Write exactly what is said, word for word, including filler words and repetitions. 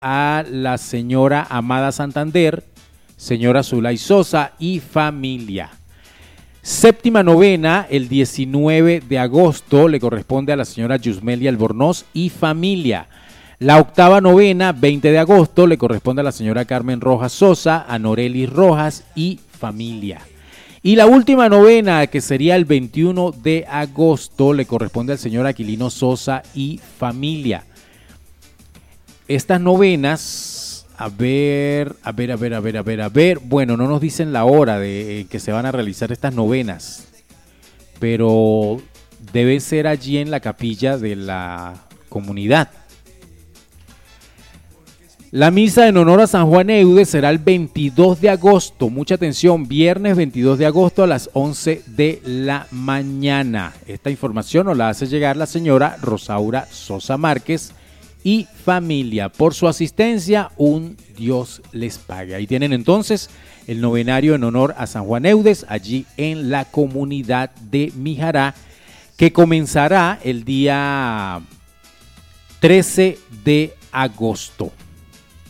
a la señora Amada Santander, señora Zulay Sosa y familia. Séptima novena, el diecinueve de agosto, le corresponde a la señora Yusmelia Albornoz y familia. La octava novena, veinte de agosto, le corresponde a la señora Carmen Rojas Sosa, a Norelis Rojas y familia. Y la última novena, que sería el veintiuno de agosto, le corresponde al señor Aquilino Sosa y familia. Estas novenas, a ver, a ver, a ver, a ver, a ver, a ver, bueno, no nos dicen la hora de que se van a realizar estas novenas, pero debe ser allí en la capilla de la comunidad. La misa en honor a San Juan Eudes será el veintidós de agosto, mucha atención, viernes veintidós de agosto a las once de la mañana. Esta información nos la hace llegar la señora Rosaura Sosa Márquez y familia. Por su asistencia, un Dios les pague. Ahí tienen entonces el novenario en honor a San Juan Eudes, allí en la comunidad de Mijará, que comenzará el día trece de agosto.